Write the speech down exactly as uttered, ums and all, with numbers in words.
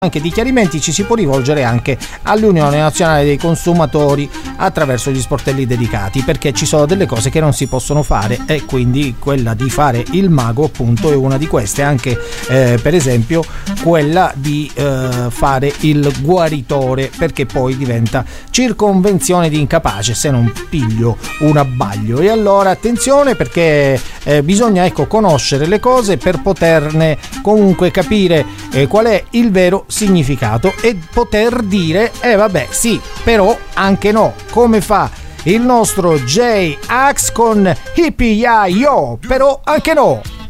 anche di chiarimenti ci si può rivolgere anche all'Unione Nazionale dei Consumatori attraverso gli sportelli dedicati, perché ci sono delle cose che non si possono fare e quindi quella di fare il mago appunto è una di queste, anche eh, per esempio quella di eh, fare il guaritore, perché poi diventa circonvenzione di incapace se non piglio un abbaglio. E allora attenzione, perché eh, bisogna ecco conoscere le cose per poterne comunque capire eh, qual è il vero significato e poter dire eh vabbè sì, però anche no, come fa il nostro J-Ax con Hippie Ya Yo, però anche no.